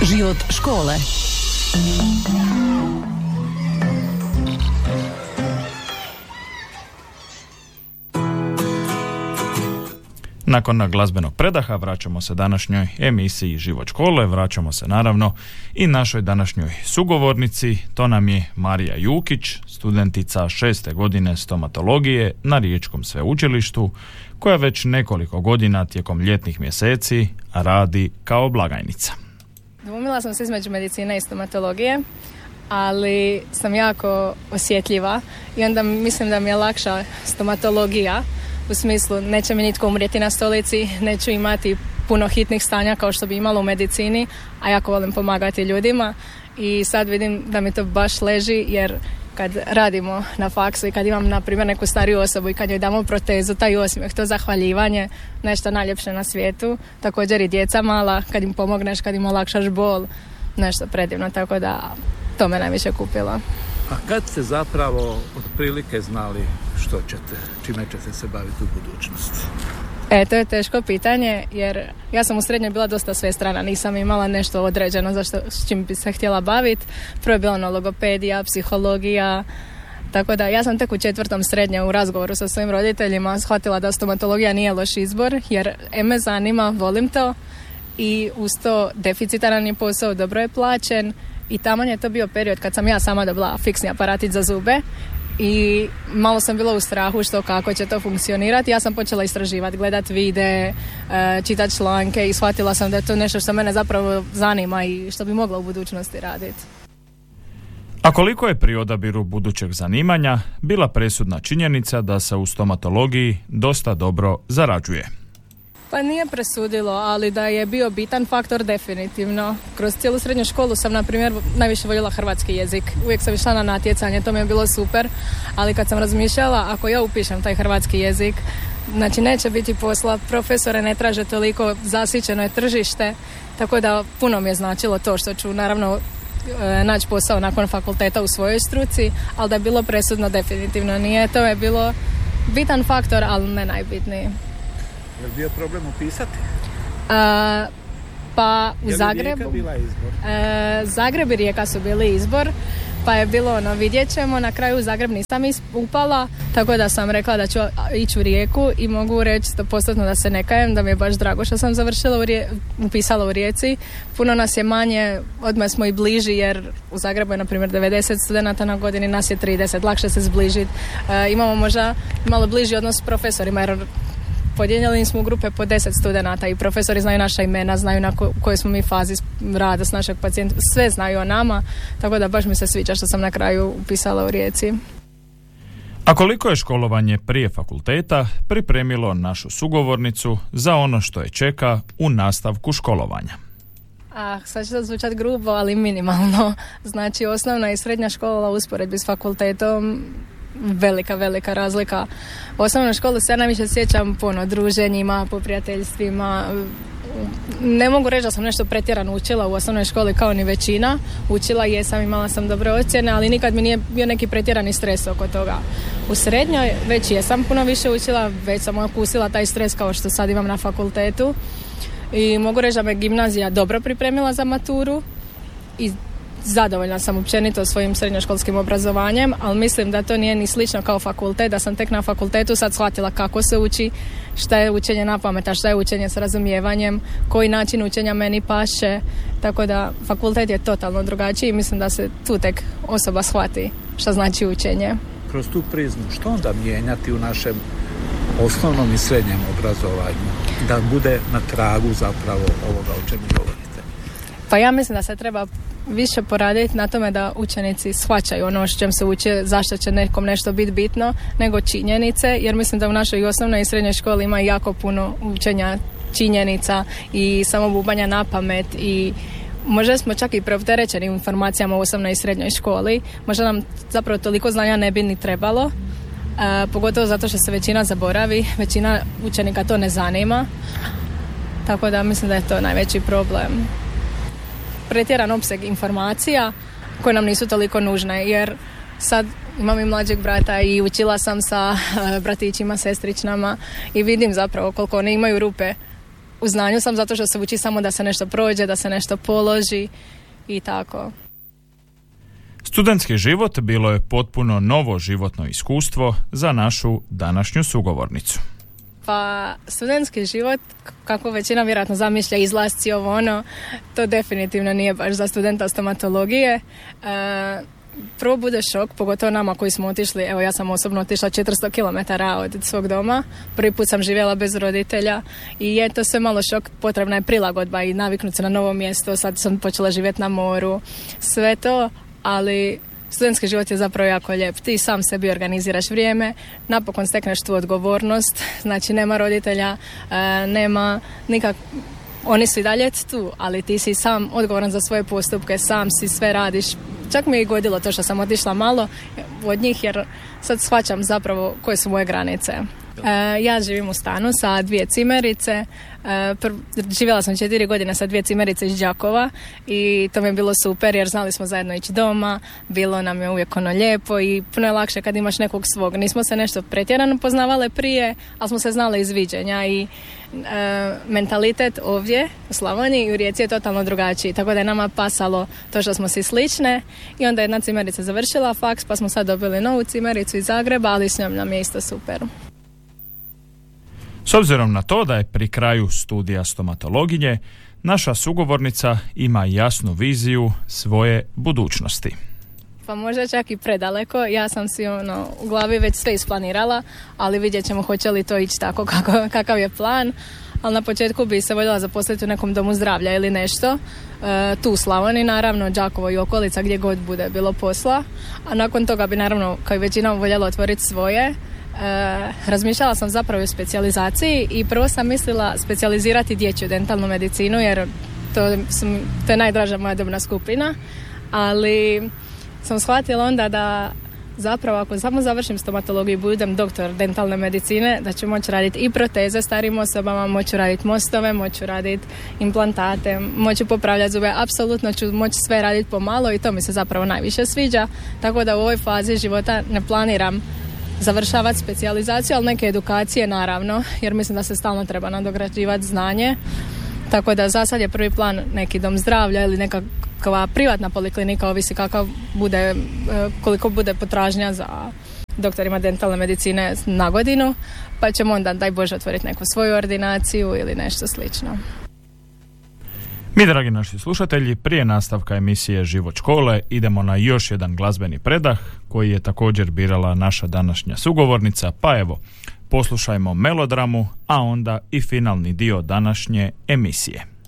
Život škole. Nakon glazbenog predaha vraćamo se današnjoj emisiji Život škole, vraćamo se naravno i našoj današnjoj sugovornici, to nam je Marija Jukić, studentica 6. godine stomatologije na Riječkom sveučilištu, koja već nekoliko godina tijekom ljetnih mjeseci radi kao blagajnica. Dvomila sam se između medicine i stomatologije, ali sam jako osjetljiva i onda mislim da mi je lakša stomatologija. U smislu, neće mi nitko umrijeti na stolici, neću imati puno hitnih stanja kao što bi imalo u medicini, a jako volim pomagati ljudima i sad vidim da mi to baš leži, jer kad radimo na faksu i kad imam, na primjer, neku stariju osobu i kad joj damo protezu, taj osmijeh, to zahvaljivanje, nešto najljepše na svijetu. Također i djeca mala, kad im pomogneš, kad im olakšaš bol, nešto predivno, tako da to me najviše kupilo. A kad ste zapravo otprilike znali što ćete, čime ćete se baviti u budućnosti? To je teško pitanje, jer ja sam u srednjoj bila dosta svestrana, nisam imala nešto određeno s čim bi se htjela baviti. Prvo je bila logopedija, psihologija, tako da ja sam tek u 4. srednje u razgovoru sa svojim roditeljima shvatila da stomatologija nije loš izbor, jer me zanima, volim to i uz to deficitaran je posao, dobro je plaćen i taman je to bio period kad sam ja sama dobila fiksni aparatić za zube. I malo sam bila u strahu što kako će to funkcionirati. Ja sam počela istraživati, gledati videe, čitati članke i shvatila sam da je to nešto što mene zapravo zanima i što bi mogla u budućnosti raditi. A koliko je pri odabiru budućeg zanimanja bila presudna činjenica da se u stomatologiji dosta dobro zarađuje? Pa nije presudilo, ali da je bio bitan faktor definitivno. Kroz cijelu srednju školu sam, na primjer, najviše voljela hrvatski jezik. Uvijek sam išla na natjecanje, to mi je bilo super, ali kad sam razmišljala, ako ja upišem taj hrvatski jezik, znači neće biti posla, profesore ne traže toliko, zasićeno je tržište, tako da puno mi je značilo to što ću naravno naći posao nakon fakulteta u svojoj struci, ali da je bilo presudno definitivno nije. To je bilo bitan faktor, ali ne najbitniji. Je li bio problem upisati? Pa u Zagrebu. Je li Rijeka bila izbor? Zagreb i Rijeka su bili izbor, pa je bilo vidjet ćemo. Na kraju u Zagreb nisam upala, tako da sam rekla da ću ići u Rijeku i mogu reći 100% da se ne kajem, da mi je baš drago što sam upisala u Rijeci. Puno nas je manje, odmah smo i bliži, jer u Zagrebu je na primjer 90 studenata na godini, nas je 30, lakše se zbližiti. Imamo možda malo bliži odnos s profesorima, jer podijeljeni smo u grupe po 10 studenata i profesori znaju naša imena, znaju na kojoj smo mi fazi rada s našeg pacijenta, sve znaju o nama, tako da baš mi se sviđa što sam na kraju upisala u Rijeci. A koliko je školovanje prije fakulteta pripremilo našu sugovornicu za ono što je čeka u nastavku školovanja? Sad će to zvučati grubo, ali minimalno. Znači, osnovna i srednja škola u usporedbi s fakultetom velika razlika. U osnovnoj školi se ja najviše sjećam po druženjima, po prijateljstvima. Ne mogu reći da sam nešto pretjerano učila u osnovnoj školi kao ni većina. Učila jesam, imala sam dobre ocjene, ali nikad mi nije bio neki pretjerani stres oko toga. U srednjoj već jesam puno više učila, već sam okusila taj stres kao što sad imam na fakultetu. I mogu reći da me gimnazija dobro pripremila za maturu i zadovoljna sam općenito svojim srednjoškolskim obrazovanjem, ali mislim da to nije ni slično kao fakultet, da sam tek na fakultetu sad shvatila kako se uči, šta je učenje na pamet, a šta je učenje s razumijevanjem, koji način učenja meni paše, tako da fakultet je totalno drugačiji i mislim da se tu tek osoba shvati šta znači učenje. Kroz tu prizmu, što onda mijenjati u našem osnovnom i srednjem obrazovanju, da bude na tragu zapravo ovoga o čemu govorite? Pa ja mislim da se treba više poraditi na tome da učenici shvaćaju ono što čem se uče, zašto će nekom nešto biti bitno, nego činjenice, jer mislim da u našoj osnovnoj i srednjoj školi ima jako puno učenja činjenica i samobubanja na pamet i možda smo čak i preopterećeni informacijama u osnovnoj i srednjoj školi, možda nam zapravo toliko znanja ne bi ni trebalo, pogotovo zato što se većina zaboravi, većina učenika to ne zanima, tako da mislim da je to najveći problem. Pretjeran opseg informacija koje nam nisu toliko nužne, jer sad imam i mlađeg brata i učila sam sa bratićima, sestričnama i vidim zapravo koliko oni imaju rupe u znanju sam zato što se uči samo da se nešto prođe, da se nešto položi i tako. Studentski život bilo je potpuno novo životno iskustvo za našu današnju sugovornicu. Pa studentski život, kako većina vjerojatno zamišlja, izlasci ovo ono, to definitivno nije baš za studenta stomatologije. Prvo bude šok, pogotovo nama koji smo otišli, evo ja sam osobno otišla 400 km od svog doma, prvi put sam živjela bez roditelja i je to sve malo šok, potrebna je prilagodba i naviknuti se na novo mjesto, sad sam počela živjeti na moru, sve to, ali studentski život je zapravo jako lijep. Ti sam sebi organiziraš vrijeme, napokon stekneš tu odgovornost, znači nema roditelja, nema nikak... Oni su i dalje tu, ali ti si sam odgovoran za svoje postupke, sam si sve radiš. Čak mi je i godilo to što sam otišla malo od njih, jer sad shvaćam zapravo koje su moje granice. Ja živim u stanu sa 2 cimerice. Živjela sam 4 godine sa 2 cimerice iz Đakova i to mi je bilo super jer znali smo zajedno ići doma, bilo nam je uvijek ono lijepo i puno je lakše kad imaš nekog svog. Nismo se nešto pretjerano poznavale prije, ali smo se znale iz viđenja i mentalitet ovdje u Slavoniji i u Rijeci je totalno drugačiji, tako da je nama pasalo to što smo si slične i onda je jedna cimerica završila faks pa smo sad dobili novu cimericu iz Zagreba, ali s njom nam je isto super. S obzirom na to da je pri kraju studija stomatologinje, naša sugovornica ima jasnu viziju svoje budućnosti. Pa možda čak i predaleko, ja sam si u glavi već sve isplanirala, ali vidjet ćemo hoće li to ići tako kakav je plan, ali na početku bi se voljela zaposliti u nekom domu zdravlja ili nešto, tu u Slavoniji naravno, Đakovo i okolica gdje god bude bilo posla, a nakon toga bi naravno kao i većina voljela otvoriti svoje. Razmišljala sam zapravo o specijalizaciji i prvo sam mislila specijalizirati dječju dentalnu medicinu jer to je najdraža moja dobna skupina, ali sam shvatila onda da zapravo ako samo završim stomatologiju i budem doktor dentalne medicine, da ću moći raditi i proteze starim osobama, moću raditi mostove, moću raditi implantate, moću popravljati zube, apsolutno ću moći sve raditi pomalo i to mi se zapravo najviše sviđa, tako da u ovoj fazi života ne planiram završavati specijalizaciju, ali neke edukacije naravno, jer mislim da se stalno treba nadograđivati znanje. Tako da za sad je prvi plan neki dom zdravlja ili nekakva privatna poliklinika, ovisi koliko bude potražnja za doktorima dentalne medicine na godinu, pa ćemo onda, daj Bože, otvoriti neku svoju ordinaciju ili nešto slično. Mi, dragi naši slušatelji, prije nastavka emisije Život škole idemo na još jedan glazbeni predah koji je također birala naša današnja sugovornica, pa evo, poslušajmo melodramu, a onda i finalni dio današnje emisije.